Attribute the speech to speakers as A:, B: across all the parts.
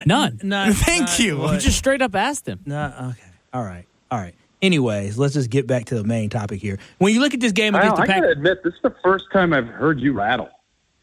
A: None.
B: Thank you.
A: I just straight up asked him.
C: Okay. All right. Anyways, let's just get back to the main topic here. When you look at this game against the Packers,
D: I gotta admit, this is the first time I've heard you rattle.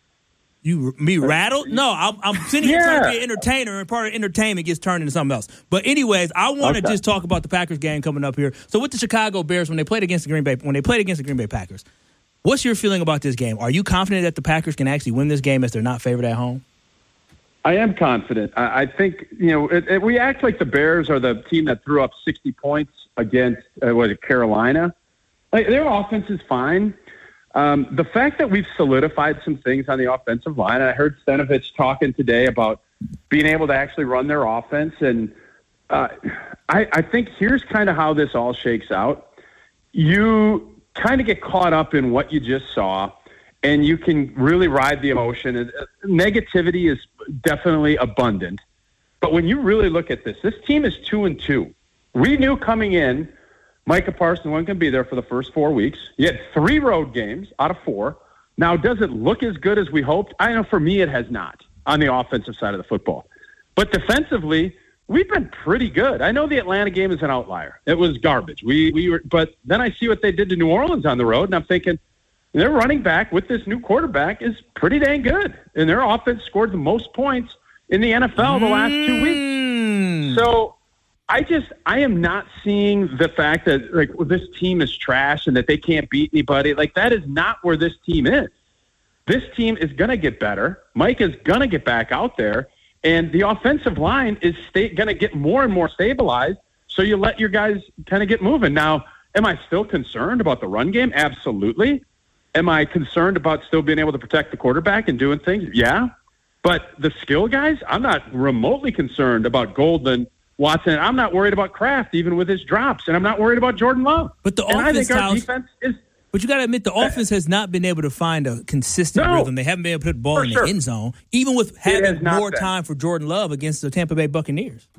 C: Me rattled? No, I'm sitting here trying to be an entertainer, and part of entertainment gets turned into something else. But anyways, I want to just talk about the Packers game coming up here. So with the Chicago Bears, when they played against the Green Bay Packers, what's your feeling about this game? Are you confident that the Packers can actually win this game as they're not favored at home?
D: I am confident. I think, we act like the Bears are the team that threw up 60 points against, Carolina. Like, their offense is fine. The fact that we've solidified some things on the offensive line, I heard Stenavich talking today about being able to actually run their offense. And I think here's kind of how this all shakes out. You kind of get caught up in what you just saw, and you can really ride the emotion. Negativity is definitely abundant. But when you really look at this team is 2-2. We knew coming in, Micah Parsons wasn't going to be there for the first 4 weeks. You had 3 road games out of 4. Now, does it look as good as we hoped? I know for me it has not on the offensive side of the football. But defensively, we've been pretty good. I know the Atlanta game is an outlier. It was garbage. But then I see what they did to New Orleans on the road, and I'm thinking, their running back with this new quarterback is pretty dang good. And their offense scored the most points in the NFL the last 2 weeks. So I am not seeing the fact that this team is trash and that they can't beat anybody. That is not where this team is. This team is going to get better. Mike is going to get back out there. And the offensive line is going to get more and more stabilized. So you let your guys kind of get moving. Now, am I still concerned about the run game? Absolutely. Am I concerned about still being able to protect the quarterback and doing things? Yeah. But the skill guys, I'm not remotely concerned about Golden, Watson. I'm not worried about Kraft, even with his drops. And I'm not worried about Jordan Love.
C: But the offense, I think our defense is... But you got to admit, the offense has not been able to find a consistent rhythm. They haven't been able to put the ball in the end zone, even with having more time for Jordan Love against the Tampa Bay Buccaneers.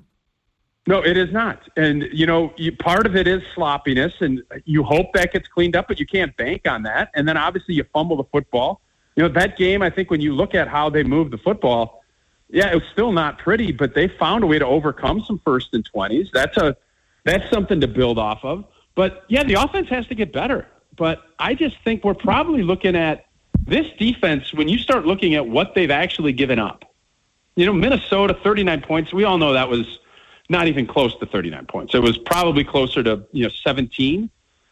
D: No, it is not. And, part of it is sloppiness, and you hope that gets cleaned up, but you can't bank on that. And then, obviously, you fumble the football. That game, I think when you look at how they moved the football, it was still not pretty, but they found a way to overcome some 1st and 20s. That's something to build off of. But, the offense has to get better. But I just think we're probably looking at this defense when you start looking at what they've actually given up. Minnesota, 39 points. We all know that was not even close to 39 points. It was probably closer to 17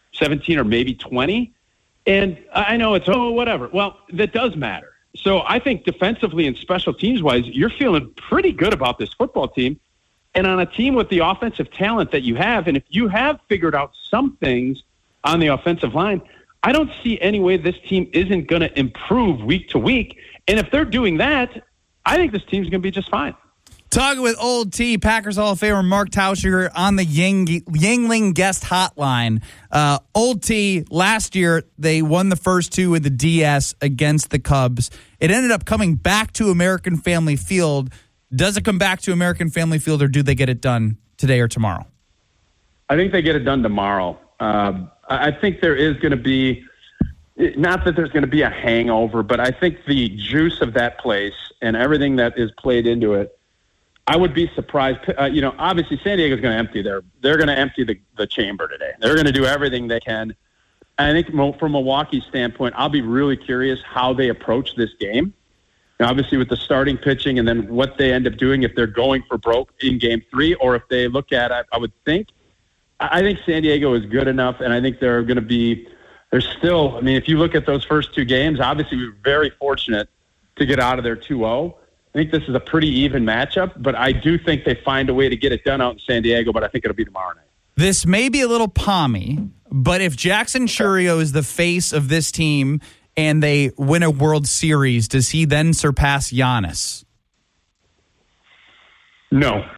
D: or maybe 20. And I know it's, whatever. Well, that does matter. So I think defensively and special teams-wise, you're feeling pretty good about this football team. And on a team with the offensive talent that you have, and if you have figured out some things on the offensive line, I don't see any way this team isn't going to improve week to week. And if they're doing that, I think this team's going to be just fine.
B: Talking with Old T, Packers Hall of Famer Mark Tauscher on the Yuengling guest hotline. Old T, last year they won the first 2 with the DS against the Cubs. It ended up coming back to American Family Field. Does it come back to American Family Field, or do they get it done today or tomorrow?
D: I think they get it done tomorrow. I think there is going to be, not that there's going to be a hangover, but I think the juice of that place and everything that is played into it, I would be surprised. Obviously San Diego's going to empty they're going to empty the chamber today. They're going to do everything they can. I think from Milwaukee's standpoint, I'll be really curious how they approach this game. Now, obviously with the starting pitching and then what they end up doing, if they're going for broke in game 3, or if they look at, I think San Diego is good enough, and I think they're going to be, if you look at those first 2 games, obviously we were very fortunate to get out of there 2-0. I think this is a pretty even matchup, but I do think they find a way to get it done out in San Diego, but I think it'll be tomorrow night.
B: This may be a little palmy, but if Jackson Chourio is the face of this team and they win a World Series, does he then surpass Giannis?
D: No.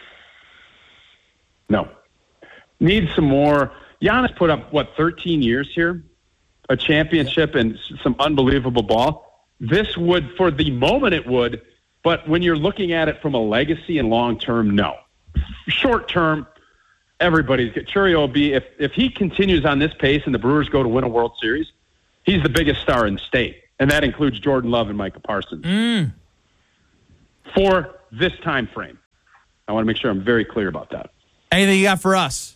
D: Needs some more. Giannis put up, 13 years here? A championship and some unbelievable ball. This would, for the moment it would, but when you're looking at it from a legacy and long-term, no. Short-term, Chourio will be, if he continues on this pace and the Brewers go to win a World Series, he's the biggest star in the state, and that includes Jordan Love and Micah Parsons. For this time frame. I want to make sure I'm very clear about that.
B: Anything you got for us?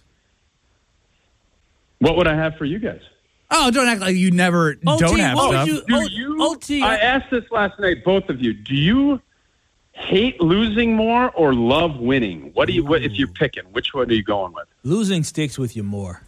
D: What would I have for you guys?
B: Oh, don't act like you never don't have stuff.
D: I asked this last night, both of you. Do you hate losing more or love winning? What if you're picking? Which one are you going with?
C: Losing sticks with you more.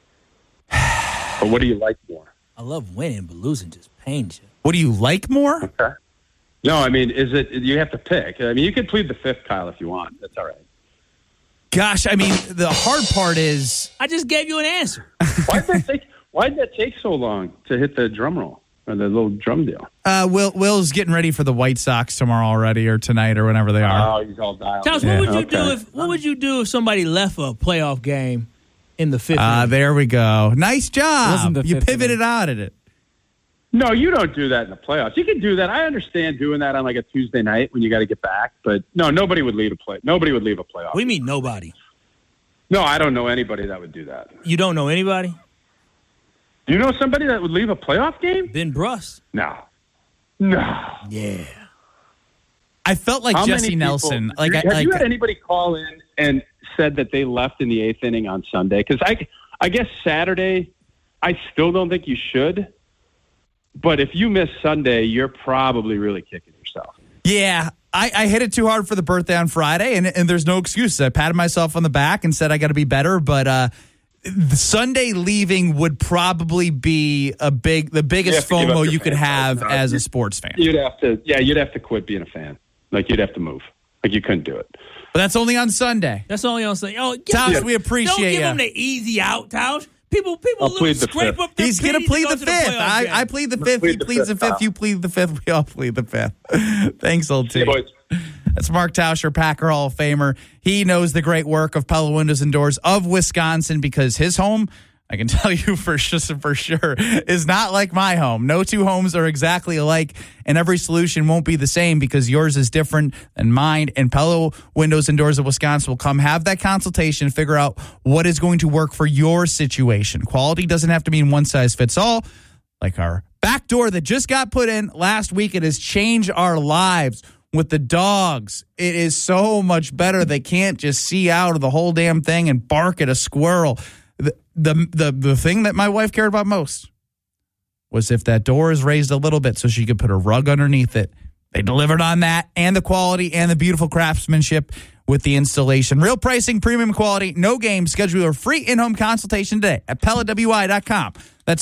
D: But what do you like more?
C: I love winning, but losing just pains you.
B: What do you like more?
D: Okay. No, I mean, you have to pick. I mean, you can plead the fifth, Kyle, if you want. That's all right.
B: Gosh, I mean, the hard part is...
C: I just gave you an answer.
D: Why did that take so long to hit the drum roll or the little drum deal?
B: Will's getting ready for the White Sox tomorrow already, or tonight, or whenever they are.
D: Oh, he's all dialed.
C: Tell us, what would you do if somebody left a playoff game in the fifth inning?
B: There we go. Nice job. You pivoted out at it.
D: No, you don't do that in the playoffs. You can do that. I understand doing that on like a Tuesday night when you got to get back, but no, nobody would leave a playoff.
C: What do you mean nobody?
D: No, I don't know anybody that would do that.
C: You don't know anybody?
D: Do you know somebody that would leave a playoff game?
C: Ben Bruss.
D: No.
C: Yeah.
B: I felt like Jesse Nelson.
D: Have you had anybody call in and said that they left in the eighth inning on Sunday? Because I guess Saturday, I still don't think you should. But if you miss Sunday, you're probably really kicking yourself.
B: Yeah, I hit it too hard for the birthday on Friday, and there's no excuses. I patted myself on the back and said I got to be better, but the Sunday leaving would probably be the biggest FOMO you could have as a sports fan.
D: You'd have to quit being a fan. Like, you'd have to move. Like, you couldn't do it.
B: But that's only on Sunday.
C: Oh,
B: Tausch, we appreciate you.
C: Don't give him the easy out, Tausch. People scrape up their
B: He's going to plead the fifth. I plead the fifth. He pleads the fifth. You plead the fifth. We all plead the fifth. Thanks, old T. That's Mark Tauscher, Packer Hall of Famer. He knows the great work of Pella Windows and Doors of Wisconsin because his home, I can tell you for sure, is not like my home. No two homes are exactly alike, and every solution won't be the same because yours is different than mine. And Pella Windows and Doors of Wisconsin will come have that consultation, figure out what is going to work for your situation. Quality doesn't have to mean one size fits all. Like our back door that just got put in last week, it has changed our lives. With the dogs, it is so much better. They can't just see out of the whole damn thing and bark at a squirrel. The thing that my wife cared about most was if that door is raised a little bit so she could put a rug underneath it. They delivered on that, and the quality and the beautiful craftsmanship with the installation. Real pricing, premium quality, no game. Schedule your free in-home consultation today at PellaWI.com. That's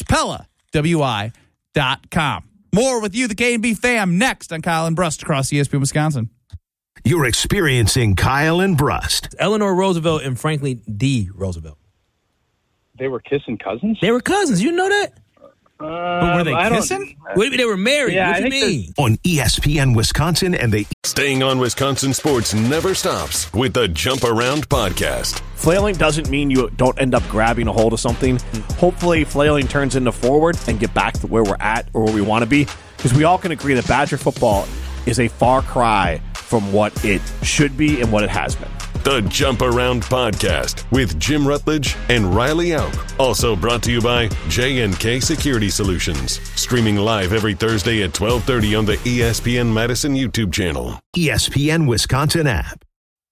B: PellaWI.com. More with you, the K&B fam, next on Kyle and Brust across ESPN Wisconsin.
A: You're experiencing Kyle and Brust.
C: Eleanor Roosevelt and Franklin D. Roosevelt.
D: They were kissing cousins?
C: They were cousins. You know that?
B: But were they kissing?
C: They were married.
A: Yeah, what do you mean? On ESPN Wisconsin and the...
E: Staying on Wisconsin sports never stops with the Jump Around podcast.
F: Flailing doesn't mean you don't end up grabbing a hold of something. Hopefully, flailing turns into forward and get back to where we're at or where we want to be. Because we all can agree that Badger football is a far cry from what it should be and what it has been.
E: The Jump Around podcast with Jim Rutledge and Riley Auk. Also brought to you by J&K Security Solutions. Streaming live every Thursday at 12:30 on the ESPN Madison YouTube channel.
A: ESPN Wisconsin app.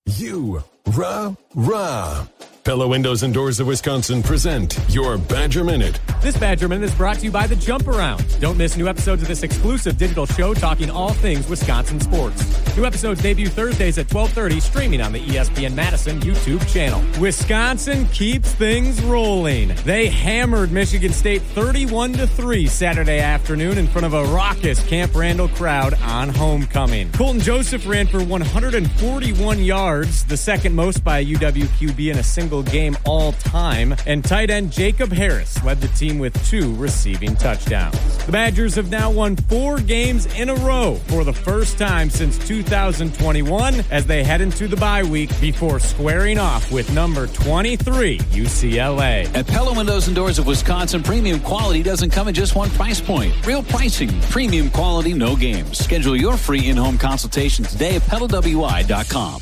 E: Pella Windows and Doors of Wisconsin present your Badger Minute.
G: This Badger Minute is brought to you by the Jump Around. Don't miss new episodes of this exclusive digital show talking all things Wisconsin sports. New episodes debut Thursdays at 12:30, streaming on the ESPN Madison YouTube channel. Wisconsin keeps things rolling. They hammered Michigan State 31-3 Saturday afternoon in front of a raucous Camp Randall crowd on homecoming. Colton Joseph ran for 141 yards, the second most by a UW QB in a single game all time, and tight end Jacob Harris led the team with 2 receiving touchdowns. The Badgers have now won 4 games in a row for the first time since 2021 as they head into the bye week before squaring off with number 23 UCLA.
H: At Pella Windows and Doors of Wisconsin, premium quality doesn't come at just one price point. Real pricing, premium quality, no games. Schedule your free in-home consultation today at PellaWI.com.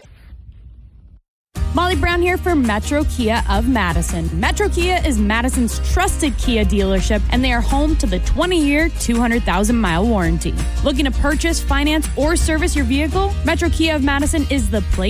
I: Molly Brown here for Metro Kia of Madison. Metro Kia is Madison's trusted Kia dealership, and they are home to the 20-year, 200,000-mile warranty. Looking to purchase, finance, or service your vehicle? Metro Kia of Madison is the place